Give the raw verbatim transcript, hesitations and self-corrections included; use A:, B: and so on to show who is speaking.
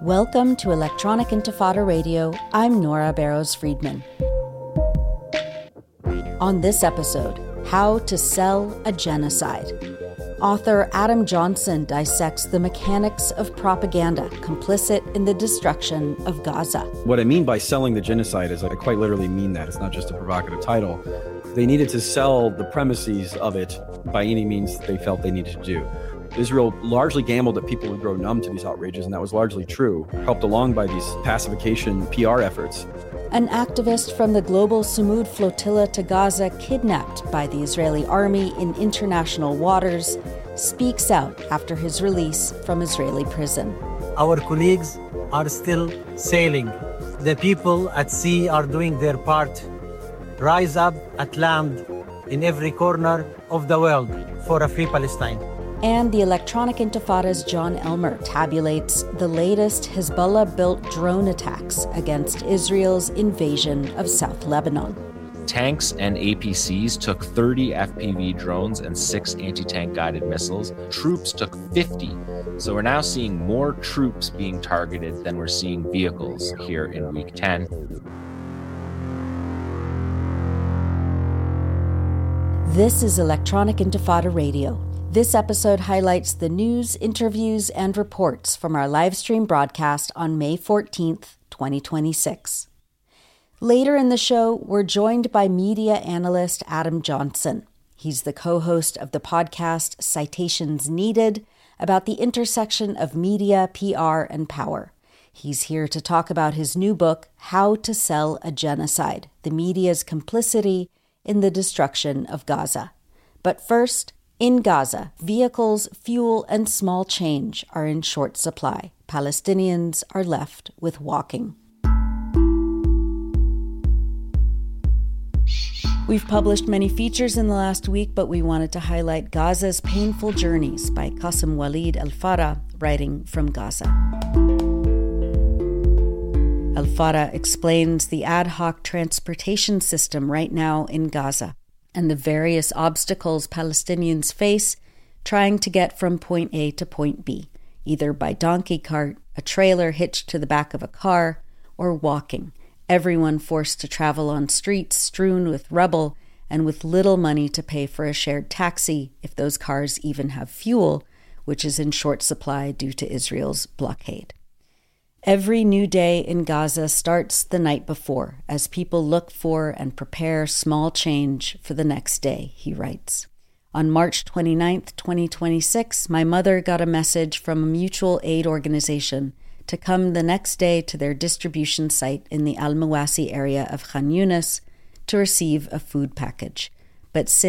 A: Welcome to Electronic Intifada Radio. I'm Nora Barrows-Friedman. On this episode, How to Sell a Genocide. Author Adam Johnson dissects the mechanics of propaganda complicit in the destruction of Gaza.
B: What I mean by selling the genocide is I quite literally mean that. It's not just a provocative title. They needed to sell the premises of it by any means they felt they needed to do. Israel largely gambled that people would grow numb to these outrages, and that was largely true, helped along by these pacification P R efforts.
A: An activist from the global Sumud flotilla to Gaza, kidnapped by the Israeli army in international waters, speaks out after his release from Israeli prison.
C: Our colleagues are still sailing. The people at sea are doing their part. Rise up at land in every corner of the world for a free Palestine.
A: And the Electronic Intifada's John Elmer tabulates the latest Hezbollah-built drone attacks against Israel's invasion of South Lebanon.
D: Tanks and A P Cs took thirty F P V drones and six anti-tank guided missiles. Troops took fifty. So we're now seeing more troops being targeted than we're seeing vehicles here in week ten.
A: This is Electronic Intifada Radio. This episode highlights the news, interviews, and reports from our live stream broadcast on May fourteenth, twenty twenty-six. Later in the show, we're joined by media analyst Adam Johnson. He's the co-host of the podcast Citations Needed, about the intersection of media, P R, and power. He's here to talk about his new book, How to Sell a Genocide: The Media's Complicity in the Destruction of Gaza. But first, in Gaza, vehicles, fuel, and small change are in short supply. Palestinians are left with walking. We've published many features in the last week, but we wanted to highlight Gaza's Painful Journeys by Qasim Walid Al-Farah, writing from Gaza. Al-Farah explains the ad hoc transportation system right now in Gaza and the various obstacles Palestinians face trying to get from point A to point B, either by donkey cart, a trailer hitched to the back of a car, or walking, everyone forced to travel on streets strewn with rubble and with little money to pay for a shared taxi if those cars even have fuel, which is in short supply due to Israel's blockade. Every new day in Gaza starts the night before, as people look for and prepare small change for the next day, he writes. On March twenty-ninth, twenty twenty-six, my mother got a message from a mutual aid organization to come the next day to their distribution site in the Al-Mawasi area of Khan Yunis to receive a food package. But